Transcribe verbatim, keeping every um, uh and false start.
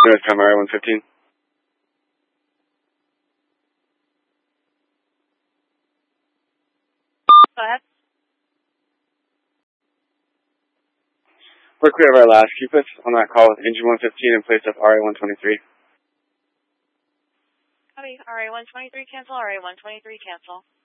This time R A one fifteen. Go ahead. We're clear of our last Cupid on that call with engine one fifteen in place of R A one twenty-three. Copy. R A one twenty-three cancel. R A one twenty-three cancel.